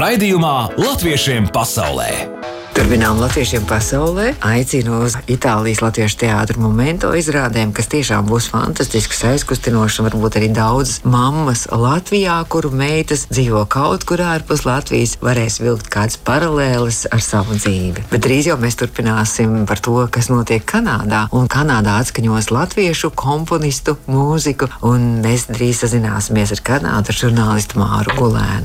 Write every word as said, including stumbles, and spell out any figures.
Raidījumā Latviešiem pasaulē. Turpinām Latviešiem pasaulē. Aicinu uz Itālijas latviešu teātra Momento izrādēm, kas tiešām būs fantastisks, aizkustinošs, un varbūt arī daudzas mammas Latvijā, kuru meitas dzīvo kaut kur ārpus Latvijas, varēs vilkt kādas paralēles ar savu dzīvi. Bet drīz jau mēs turpināsim par to, kas notiek Kanādā, un Kanādā atskaņos latviešu komponistu mūziku, un mēs drīz sazināsimies ar Kanādas žurnālistu Māru Gulēnu.